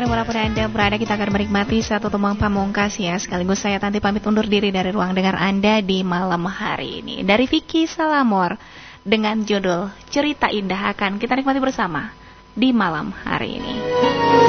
dimanapun Anda berada, kita akan menikmati satu tembang pamungkas ya. Sekaligus saya Tanti pamit undur diri dari ruang dengar Anda di malam hari ini. Dari Vicky Salamor dengan judul Cerita Indah akan kita nikmati bersama di malam hari ini.